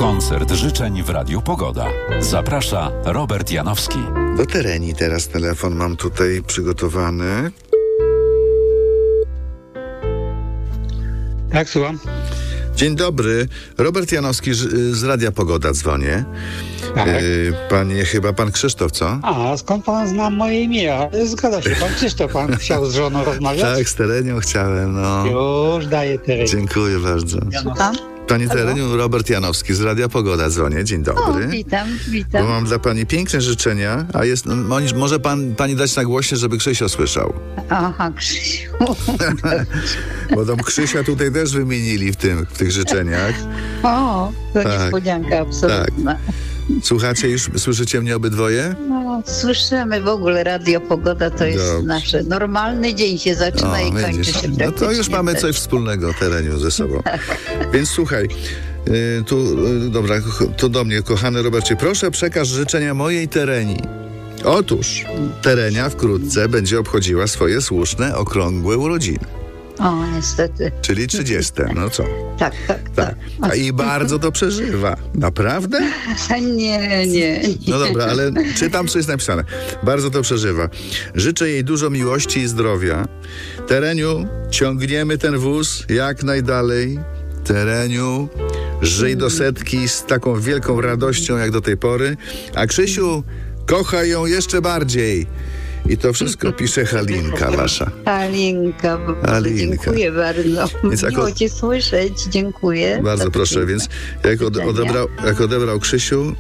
Koncert życzeń w Radiu Pogoda. Zaprasza Robert Janowski. Do Tereni teraz telefon mam tutaj przygotowany. Tak, słucham. Dzień dobry. Robert Janowski z Radia Pogoda dzwonię. Tak. Chyba pan Krzysztof, co? A skąd pan zna moje imię? Ale zgadza się, pan Krzysztof, pan chciał z żoną rozmawiać? Tak, z Terenią chciałem, no. Już daję Terenie. Dziękuję bardzo. Słucham? Pani Tereniu, Robert Janowski z Radia Pogoda dzwonię. Dzień dobry. O, witam. Bo mam dla pani piękne życzenia, a jest, może pani dać na głośno, żeby Krzysio słyszał. Aha, Krzysiu. Bo tam Krzysia tutaj też wymienili w tych życzeniach. O, to Tak. niespodzianka absolutna. Słuchacie już, słyszycie mnie obydwoje? No, słyszymy w ogóle Radio Pogoda, to jest Dobrze. nasze normalny dzień się zaczyna i kończy widzisz. się No to praktycznie już mamy też. coś wspólnego, Tereniu, ze sobą. Więc słuchaj, dobra, to do mnie, kochany Robercie, proszę przekaż życzenia mojej Tereni. Otóż Terenia wkrótce będzie obchodziła swoje słuszne, okrągłe urodziny. O, niestety. Czyli 30, no co? Tak. A i bardzo to przeżywa. Naprawdę? Nie. No dobra, ale czytam, co jest napisane. Bardzo to przeżywa. Życzę jej dużo miłości i zdrowia. Tereniu, ciągniemy ten wóz jak najdalej. Tereniu, żyj do setki z taką wielką radością jak do tej pory. A Krzysiu, kochaj ją jeszcze bardziej. I to wszystko pisze Halinka wasza. Halinka, dziękuję bardzo. Więc Miło cię słyszeć, dziękuję. Bardzo proszę, więc jak odebrał Krzysiu,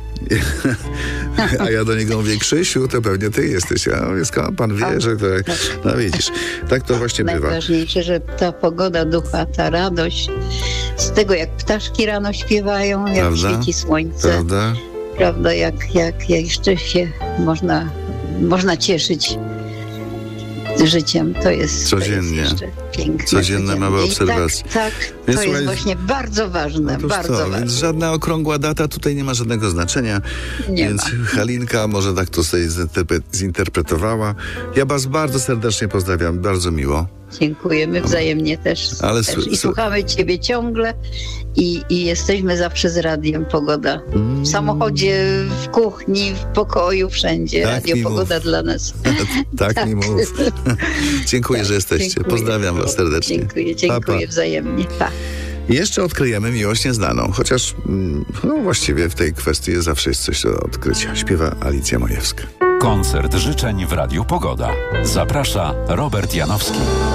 a ja do niego mówię, Krzysiu, to pewnie ty jesteś. A skąd pan wie, że to... No widzisz, tak to właśnie bywa. Najważniejsze, że ta pogoda ducha, ta radość z tego, jak ptaszki rano śpiewają, jak Prawda? świeci słońce, Prawda? jak jeszcze się można cieszyć życiem. To jest Codziennie. To jest jeszcze piękne. Codzienne małe obserwacje. Tak, Więc to słuchaj, jest właśnie bardzo ważne, Otóż bardzo ważne. Więc żadna okrągła data tutaj nie ma żadnego znaczenia. Nie Więc ma. Halinka może tak to sobie zinterpretowała. Ja was bardzo serdecznie pozdrawiam, bardzo miło. Dziękujemy wzajemnie też. Ale I słuchamy ciebie ciągle i jesteśmy zawsze z Radiem Pogoda. W samochodzie, w kuchni, w pokoju, wszędzie. Tak Radio mi Pogoda mów. dla nas. Tak mi mów. Dziękuję, że jesteście. Dziękuję. Pozdrawiam was serdecznie. Dziękuję Pa, pa. wzajemnie. Pa. I jeszcze odkryjemy miłość nieznaną, chociaż właściwie w tej kwestii zawsze jest coś do odkrycia. Śpiewa Alicja Majewska. Koncert życzeń w Radiu Pogoda. Zaprasza Robert Janowski.